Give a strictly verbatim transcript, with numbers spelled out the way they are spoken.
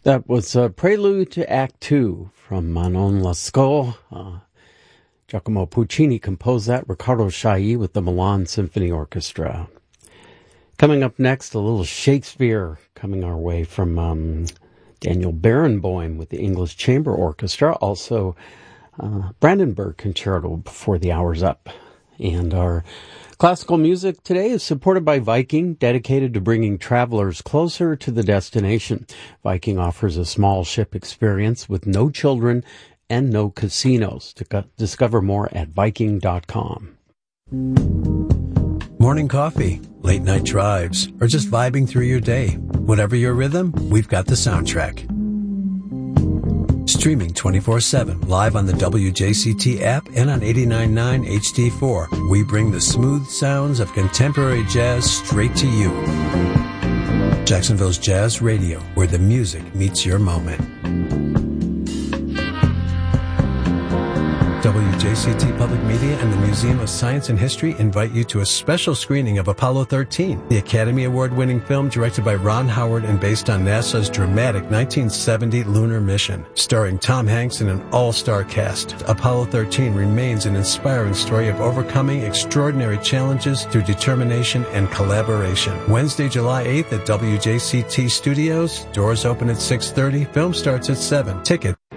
That was a prelude to Act Two from Manon Lescaut. Uh, Giacomo Puccini composed that. Riccardo Chailly with the Milan Symphony Orchestra. Coming up next, a little Shakespeare coming our way from um, Daniel Barenboim with the English Chamber Orchestra. Also, uh, Brandenburg Concerto before the hour's up. And our classical music today is supported by Viking, dedicated to bringing travelers closer to the destination. Viking offers a small ship experience with no children and no casinos. To co- discover more at viking dot com. Morning coffee, late night drives, or just vibing through your day. Whatever your rhythm, we've got the soundtrack. Streaming twenty-four seven, live on the W J C T app and on eighty-nine point nine H D four. We bring the smooth sounds of contemporary jazz straight to you. Jacksonville's Jazz Radio, where the music meets your moment. W J C T Public Media and the Museum of Science and History invite you to a special screening of Apollo thirteen, the Academy Award-winning film directed by Ron Howard and based on NASA's dramatic nineteen seventy lunar mission. Starring Tom Hanks and an all-star cast, Apollo thirteen remains an inspiring story of overcoming extraordinary challenges through determination and collaboration. Wednesday, July eighth at W J C T Studios. Doors open at six thirty. Film starts at seven. Ticket